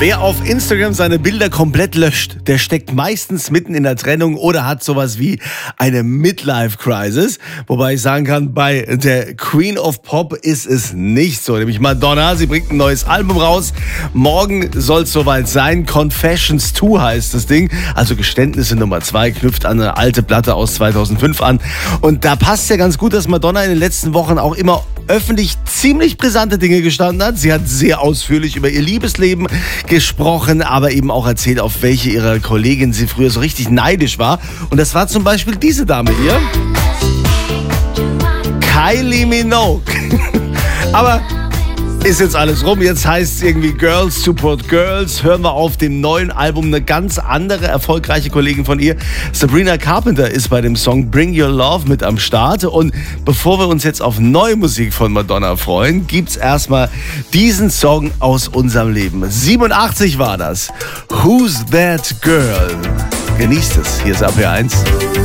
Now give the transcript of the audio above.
Wer auf Instagram seine Bilder komplett löscht, der steckt meistens mitten in der Trennung oder hat sowas wie eine Midlife-Crisis. Wobei ich sagen kann, bei der Queen of Pop ist es nicht so. Nämlich Madonna, sie bringt ein neues Album raus. Morgen soll es soweit sein. Confessions 2 heißt das Ding. Also Geständnisse Nummer 2, knüpft an eine alte Platte aus 2005 an. Und da passt ja ganz gut, dass Madonna in den letzten Wochen auch immer öffentlich ziemlich brisante Dinge gestanden hat. Sie hat sehr ausführlich über ihr Liebesleben gesprochen, aber eben auch erzählt, auf welche ihrer Kollegin sie früher so richtig neidisch war. Und das war zum Beispiel diese Dame hier. Kylie Minogue. Aber ist jetzt alles rum. Jetzt heißt es irgendwie Girls Support Girls. Hören wir auf dem neuen Album eine ganz andere, erfolgreiche Kollegin von ihr. Sabrina Carpenter ist bei dem Song Bring Your Love mit am Start. Und bevor wir uns jetzt auf neue Musik von Madonna freuen, gibt's erstmal diesen Song aus unserem Leben. 87 war das. Who's That Girl? Genießt es. Hier ist RPR 1.